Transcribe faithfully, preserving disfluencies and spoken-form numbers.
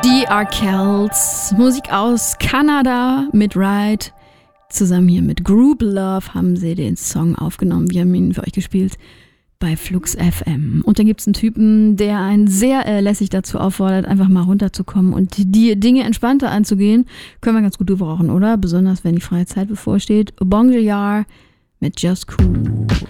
Die Arkells, Musik aus Kanada mit Ride. Zusammen hier mit Group Love haben sie den Song aufgenommen. Wir haben ihn für euch gespielt bei Flux F M. Und dann gibt es einen Typen, der einen sehr äh, lässig dazu auffordert, einfach mal runterzukommen und die Dinge entspannter anzugehen. Können wir ganz gut gebrauchen, oder? Besonders wenn die freie Zeit bevorsteht. Bon Joyard mit Just Cool.